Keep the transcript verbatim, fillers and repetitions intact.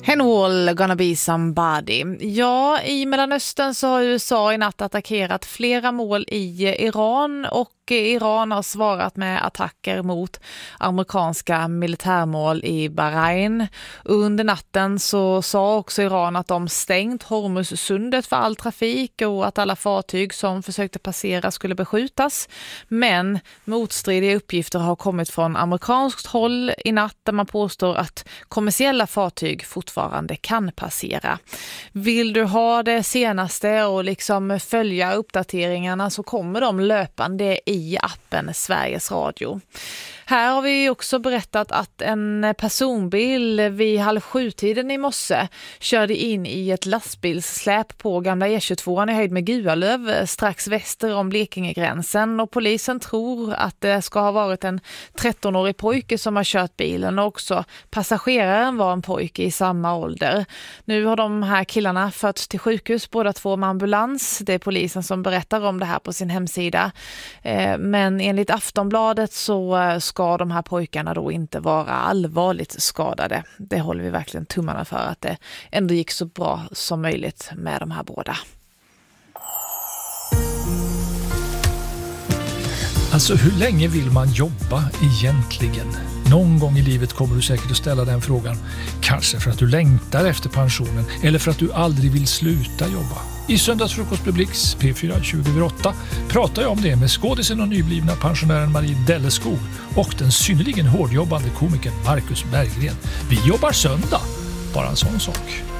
Hen all gonna be somebody. Ja, i Mellanöstern så har U S A i natt attackerat flera mål i Iran och Iran har svarat med attacker mot amerikanska militärmål i Bahrain. Under natten så sa också Iran att de stängt Hormuzsundet för all trafik och att alla fartyg som försökte passera skulle beskjutas. Men motstridiga uppgifter har kommit från amerikanskt håll i natt där man påstår att kommersiella fartyg fortfarande kan passera. Vill du ha det senaste och liksom följa uppdateringarna så kommer de löpande i appen Sveriges Radio. Här har vi också berättat att en personbil vid halv sju-tiden i morse körde in i ett lastbilssläp på gamla E tjugotvå i höjd med Gualöv strax väster om Blekingegränsen och polisen tror att det ska ha varit en trettonårig pojke som har kört bilen och också passageraren var en pojke i samma ålder. Nu har de här killarna förts till sjukhus, båda två med ambulans. Det är polisen som berättar om det här på sin hemsida. Men enligt Aftonbladet så ska de här pojkarna då inte vara allvarligt skadade. Det håller vi verkligen tummarna för att det ändå gick så bra som möjligt med de här båda. Alltså hur länge vill man jobba egentligen? Någon gång i livet kommer du säkert att ställa den frågan. Kanske för att du längtar efter pensionen eller för att du aldrig vill sluta jobba. I Söndagsfrukost med Blix P fyra tjugo över åtta pratar jag om det med skådisen och nyblivna pensionären Marie Delleskog och den synnerligen hårdjobbande komikern Marcus Berggren. Vi jobbar söndag, bara en sån sak.